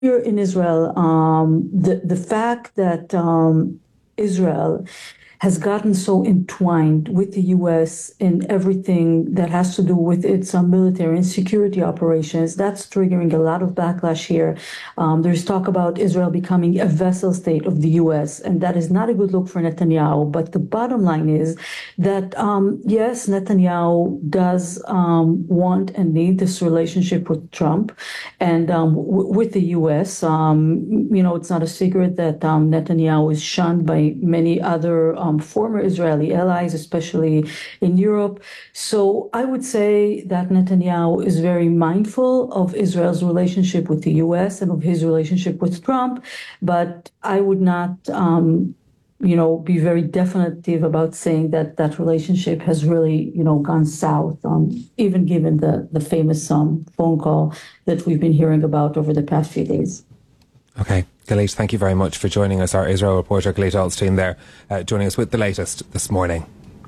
Here in Israel, the fact that Israel has gotten so entwined with the U.S. in everything that has to do with its military and security operations, that's triggering a lot of backlash here. There's talk about Israel becoming a vassal state of the U.S., and that is not a good look for Netanyahu. But the bottom line is that, yes, Netanyahu does want and need this relationship with Trump and with the U.S. It's not a secret that Netanyahu is shunned by many other former Israeli allies, especially in Europe. So I would say that Netanyahu is very mindful of Israel's relationship with the U.S. and of his relationship with Trump, but I would not be very definitive about saying that that relationship has really, gone south, even given the famous phone call that we've been hearing about over the past few days. Okay. Galit, thank you very much for joining us. Our Israel reporter, Galit Alstein there, joining us with the latest this morning.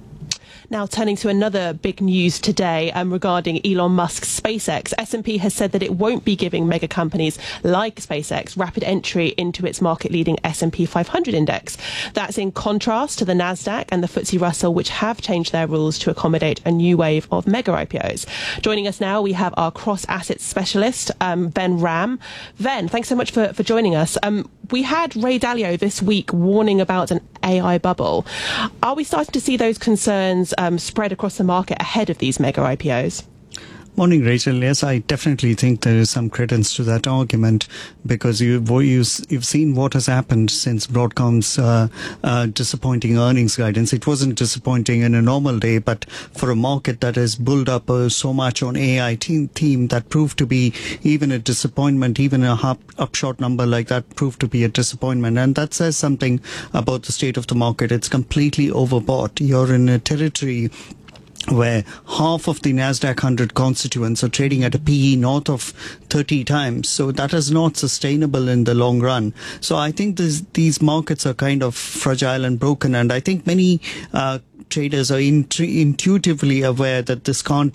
Now turning to another big news today regarding Elon Musk's SpaceX. S&P has said that it won't be giving mega companies like SpaceX rapid entry into its market-leading S&P 500 index. That's in contrast to the Nasdaq and the FTSE Russell, which have changed their rules to accommodate a new wave of mega IPOs. Joining us now, we have our cross-asset specialist, Ven Ram. Ven, thanks so much for joining us. We had Ray Dalio this week warning about an AI bubble. Are we starting to see those concerns spread across the market ahead of these mega IPOs? Morning, Rachel. Yes, I definitely think there is some credence to that argument because you've seen what has happened since Broadcom's disappointing earnings guidance. It wasn't disappointing in a normal day, but for a market that has built up so much on AI theme, that proved to be even a disappointment, even a upshot number like that proved to be a disappointment. And that says something about the state of the market. It's completely overbought. You're in a territory where half of the Nasdaq 100 constituents are trading at a PE north of 30 times. So that is not sustainable in the long run. So I think these markets are kind of fragile and broken. And I think many traders are intuitively aware that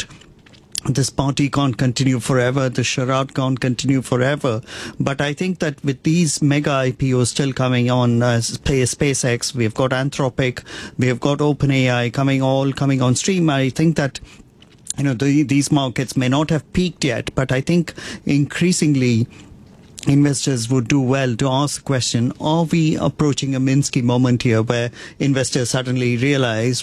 this party can't continue forever, the charade can't continue forever. But I think that with these mega IPOs still coming on, SpaceX, we've got Anthropic, we have got OpenAI coming on stream, I think that these markets may not have peaked yet, but I think increasingly investors would do well to ask the question, are we approaching a Minsky moment here where investors suddenly realize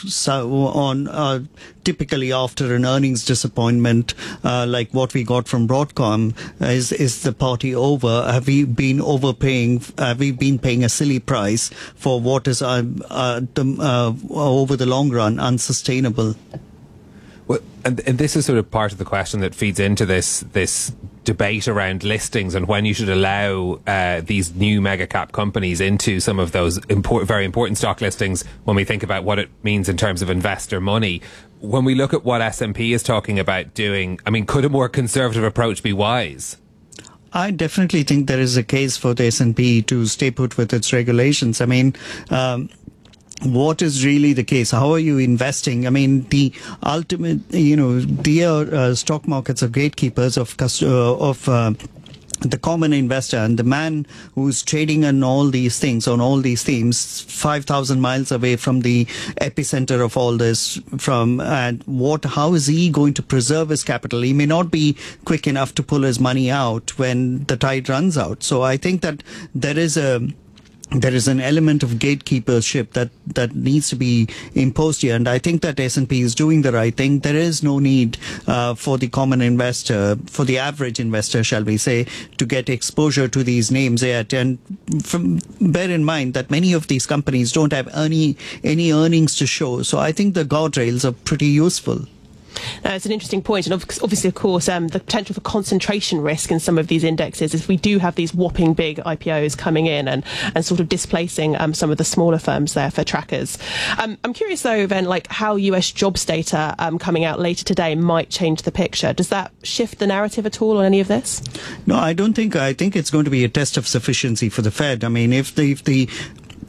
typically after an earnings disappointment like what we got from Broadcom, is the party over? Have we been overpaying? Have we been paying a silly price for what is over the long run unsustainable? Well, and this is sort of part of the question that feeds into this debate around listings and when you should allow these new mega cap companies into some of those very important stock listings when we think about what it means in terms of investor money. When we look at what S&P is talking about doing, I mean, could a more conservative approach be wise? I definitely think there is a case for the S&P to stay put with its regulations. I mean, what is really the case? How are you investing? I mean, the ultimate, stock markets are gatekeepers of the common investor, and the man who's trading on all these things, on all these themes, 5,000 miles away from the epicenter of all this, how is he going to preserve his capital? He may not be quick enough to pull his money out when the tide runs out. So I think that there is an element of gatekeepership that needs to be imposed here. And I think that S&P is doing the right thing. There is no need for the common investor, for the average investor, shall we say, to get exposure to these names yet. And bear in mind that many of these companies don't have any earnings to show. So I think the guardrails are pretty useful. It's an interesting point, and obviously, of course, the potential for concentration risk in some of these indexes is we do have these whopping big IPOs coming in and sort of displacing some of the smaller firms there for trackers. I'm curious, though, then, how US jobs data coming out later today might change the picture. Does that shift the narrative at all on any of this? No, I don't think. I think it's going to be a test of sufficiency for the Fed. I mean, if the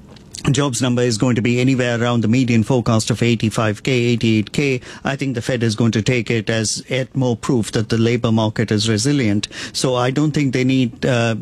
jobs number is going to be anywhere around the median forecast of 85K, 88K, I think the Fed is going to take it as yet more proof that the labor market is resilient. So I don't think they need